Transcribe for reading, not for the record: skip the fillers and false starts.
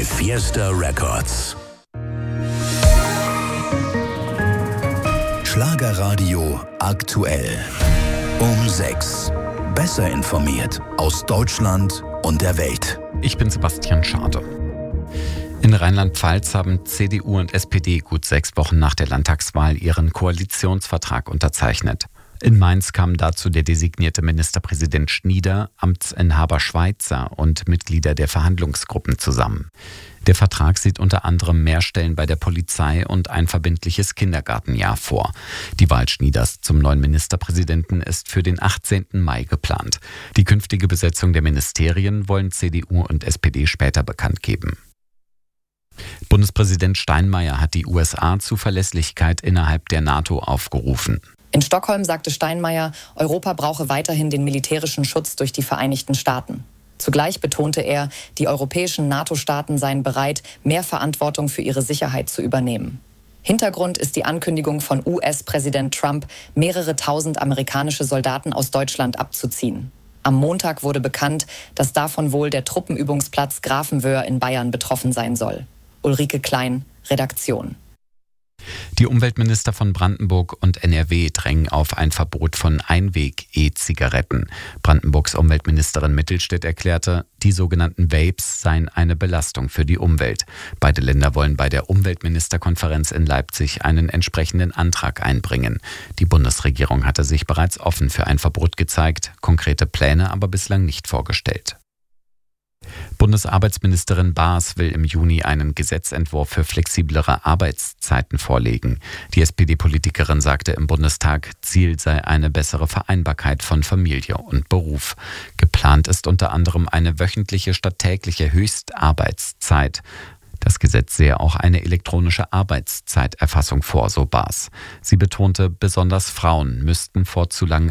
bei Fiesta Records. Schlagerradio aktuell. Um 6. Besser informiert aus Deutschland und der Welt. Ich bin Sebastian Schade. In Rheinland-Pfalz haben CDU und SPD gut 6 Wochen nach der Landtagswahl ihren Koalitionsvertrag unterzeichnet. In Mainz kamen dazu der designierte Ministerpräsident Schnieder, Amtsinhaber Schweitzer und Mitglieder der Verhandlungsgruppen zusammen. Der Vertrag sieht unter anderem mehr Stellen bei der Polizei und ein verbindliches Kindergartenjahr vor. Die Wahl Schnieders zum neuen Ministerpräsidenten ist für den 18. Mai geplant. Die künftige Besetzung der Ministerien wollen CDU und SPD später bekannt geben. Bundespräsident Steinmeier hat die USA zu Verlässlichkeit innerhalb der NATO aufgerufen. In Stockholm sagte Steinmeier, Europa brauche weiterhin den militärischen Schutz durch die Vereinigten Staaten. Zugleich betonte er, die europäischen NATO-Staaten seien bereit, mehr Verantwortung für ihre Sicherheit zu übernehmen. Hintergrund ist die Ankündigung von US-Präsident Trump, mehrere tausend amerikanische Soldaten aus Deutschland abzuziehen. Am Montag wurde bekannt, dass davon wohl der Truppenübungsplatz Grafenwöhr in Bayern betroffen sein soll. Ulrike Klein, Redaktion. Die Umweltminister von Brandenburg und NRW drängen auf ein Verbot von Einweg-E-Zigaretten. Brandenburgs Umweltministerin Mittelstädt erklärte, die sogenannten Vapes seien eine Belastung für die Umwelt. Beide Länder wollen bei der Umweltministerkonferenz in Leipzig einen entsprechenden Antrag einbringen. Die Bundesregierung hatte sich bereits offen für ein Verbot gezeigt, konkrete Pläne aber bislang nicht vorgestellt. Bundesarbeitsministerin Baas will im Juni einen Gesetzentwurf für flexiblere Arbeitszeiten vorlegen. Die SPD-Politikerin sagte im Bundestag, Ziel sei eine bessere Vereinbarkeit von Familie und Beruf. Geplant ist unter anderem eine wöchentliche statt tägliche Höchstarbeitszeit. Das Gesetz sehe auch eine elektronische Arbeitszeiterfassung vor, so Baas. Sie betonte, besonders Frauen müssten vor zu langen